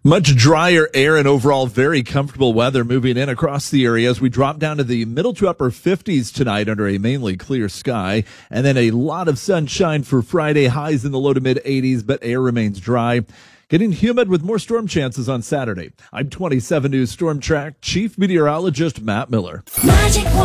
Much drier air and overall very comfortable weather moving in across the area as we drop down to the middle to upper 50s tonight under a mainly clear sky. And then a lot of sunshine for Friday, highs in the low to mid 80s, but air remains dry. Getting humid with more storm chances on Saturday. I'm 27 News Storm Track Chief Meteorologist Matt Miller. Magic